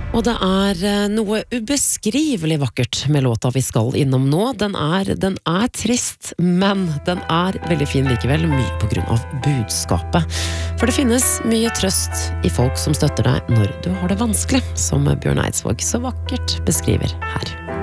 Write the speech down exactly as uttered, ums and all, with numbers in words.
Og det er eh, noe ubeskrivelig vakkert med låta vi skal innom nå. Den er, den er trist, men den er veldig fin likevel, mye på grunn av budskapet. For det finnes mye trøst i folk som støtter deg når du har det vanskelig, som Bjørn Eidsvåg så vakkert beskriver her.